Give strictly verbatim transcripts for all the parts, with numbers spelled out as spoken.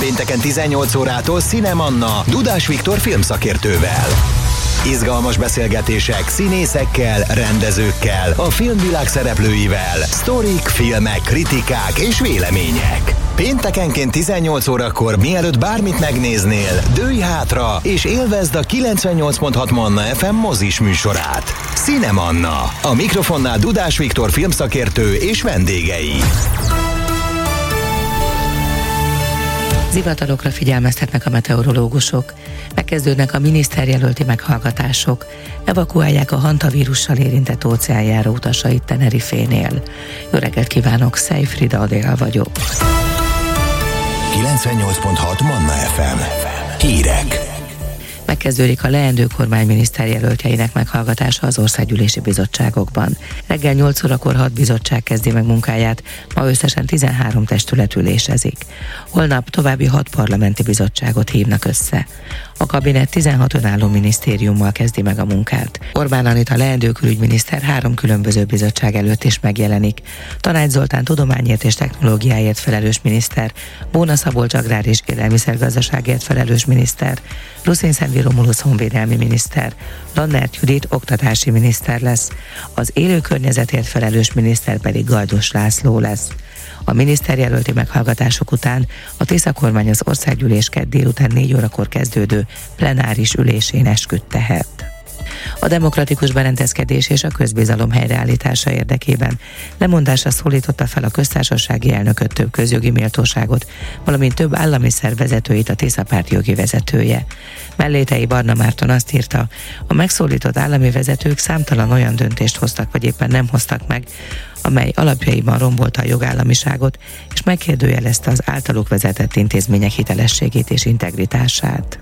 Pénteken tizennyolc órától Cinemanna Dudás Viktor filmszakértővel. Izgalmas beszélgetések színészekkel, rendezőkkel, a filmvilág szereplőivel, sztorik, filmek, kritikák és vélemények. Péntekenként tizennyolc órakor, mielőtt bármit megnéznél, dőlj hátra és élvezd a kilencvennyolc pont hat Manna ef em mozis műsorát. Cinemanna. A mikrofonnál Dudás Viktor filmszakértő és vendégei. Zivatarokra figyelmeztetnek a meteorológusok. Megkezdődnek a miniszterjelölti meghallgatások. Evakuálják a hantavírussal érintett óceánjáró utasait Tenerifénél. Jó reggelt kívánok, Szejfrida Adél vagyok. kilencvennyolc pont hat Manna ef em. Hírek. Megkezdődik a leendő kormány miniszterjelöltjeinek meghallgatása az országgyűlési bizottságokban. Reggel nyolc órakor hat bizottság kezdi meg munkáját, ma összesen tizenhárom testület ülésezik. Holnap további hat parlamenti bizottságot hívnak össze. A kabinet tizenhat önálló minisztériummal kezdi meg a munkát. Orbán Anita leendő külügyminiszter három különböző bizottság előtt is megjelenik. Tanács Zoltán tudományért és technológiáért felelős miniszter, Bóna Szabolcs agrár és élelmiszergazdaságért felelős miniszter, Ruszin Szentvi Romulusz honvédelmi miniszter, Lannert Judit oktatási miniszter lesz, az élő környezetért felelős miniszter pedig Gajdos László lesz. A miniszterjelölti meghallgatások után a Tisza kormány az országgyűlés kedd délután négy órakor kezdődő plenáris ülésén esküdt tehet. A demokratikus berendezkedés és a közbizalom helyreállítása érdekében lemondásra szólította fel a köztársasági elnököt, több közjogi méltóságot, valamint több állami szerv vezetőit a Tisza párt jogi vezetője. Mellétei Barna Márton azt írta, a megszólított állami vezetők számtalan olyan döntést hoztak, vagy éppen nem hoztak meg, amely alapjaiban rombolta a jogállamiságot, és megkérdőjelezte az általuk vezetett intézmények hitelességét és integritását.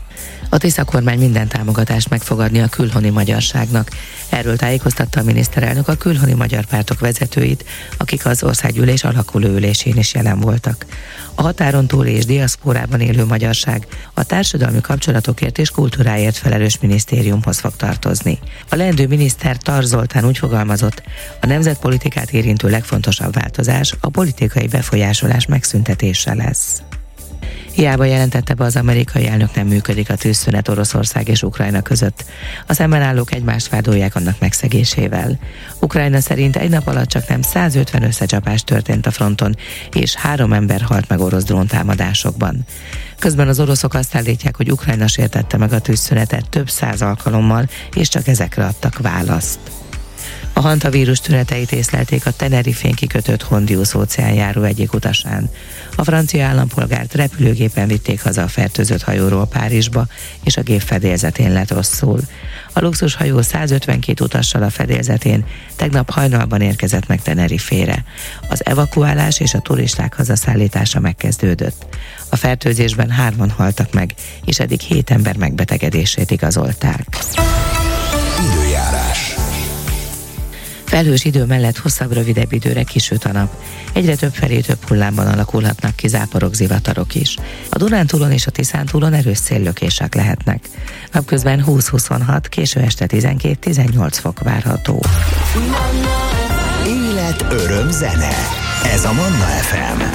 A Tisza kormány minden támogatást meg fog adni a külhoni magyarságnak. Erről tájékoztatta a miniszterelnök a külhoni magyar pártok vezetőit, akik az országgyűlés alakuló ülésén is jelen voltak. A határon túli és diaszpórában élő magyarság a társadalmi kapcsolatokért és kultúráért felelős minisztériumhoz fog tartozni. A leendő miniszter Tar Zoltán úgy fogalmazott, a nemzetpolitikát érintő legfontosabb változás a politikai befolyásolás megszüntetése lesz. Hiába jelentette be az amerikai elnök, nem működik a tűzszünet Oroszország és Ukrajna között. A szemben állók egymást vádolják annak megszegésével. Ukrajna szerint egy nap alatt csak nem százötven összecsapás történt a fronton, és három ember halt meg orosz dróntámadásokban. Közben az oroszok azt állítják, hogy Ukrajna sértette meg a tűzszünetet több száz alkalommal, és csak ezekre adtak választ. A hantavírus tüneteit észlelték a Tenerifén kikötött Hondius óceánjáró egyik utasán. A francia állampolgárt repülőgépen vitték haza a fertőzött hajóról Párizsba, és a gép fedélzetén lett rosszul. A luxushajó százötvenkét utassal a fedélzetén tegnap hajnalban érkezett meg Tenerifére. Az evakuálás és a turisták hazaszállítása megkezdődött. A fertőzésben hárman haltak meg, és eddig hét ember megbetegedését igazolták. Időjárás. Felhős idő mellett hosszabb, rövidebb időre kisüt a nap. Egyre több felé több hullámban alakulhatnak ki záporok, zivatarok is. A Dunántúlon és a Tiszántúlon erős széllökések lehetnek. Napközben húsz-huszonhat, késő este tizenkét-tizennyolc fok várható. Élet, öröm, zene. Ez a Manna ef em.